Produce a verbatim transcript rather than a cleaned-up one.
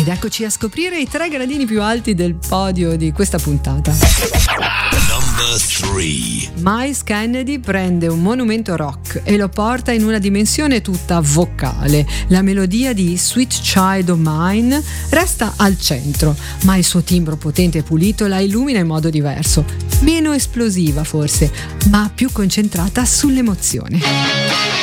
Ed eccoci a scoprire i tre gradini più alti del podio di questa puntata. Number three. Myles Kennedy prende un monumento rock e lo porta in una dimensione tutta vocale. La melodia di Sweet Child of Mine resta al centro, ma il suo timbro potente e pulito la illumina in modo diverso, meno esplosiva forse, ma più concentrata sull'emozione.